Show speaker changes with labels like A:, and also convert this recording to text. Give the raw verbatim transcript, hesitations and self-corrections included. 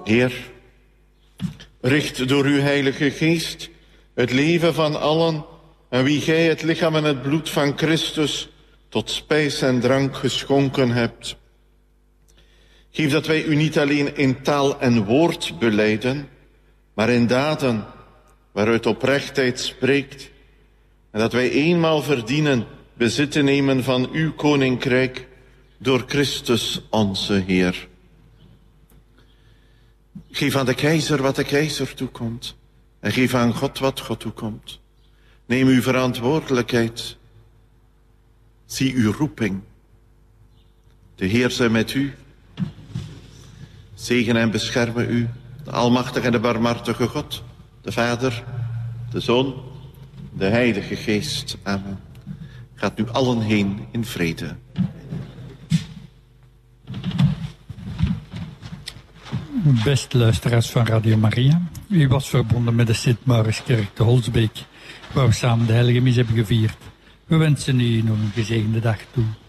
A: Heer, richt door uw heilige geest het leven van allen aan wie gij het lichaam en het bloed van Christus tot spijs en drank geschonken hebt. Geef dat wij u niet alleen in taal en woord belijden, maar in daden waaruit oprechtheid spreekt. En dat wij eenmaal verdienen bezit te nemen van uw koninkrijk door Christus onze Heer. Geef aan de keizer wat de keizer toekomt. En geef aan God wat God toekomt. Neem uw verantwoordelijkheid. Zie uw roeping. De Heer zij met u. Zegen en beschermen u, de almachtige en de barmhartige God, de Vader, de Zoon, de Heilige Geest. Amen. Gaat nu allen heen in vrede.
B: Beste luisteraars van Radio Maria, u was verbonden met de Sint-Mauritskerk te Holsbeek, waar we samen de Heilige Mis hebben gevierd. We wensen u nog een gezegende dag toe.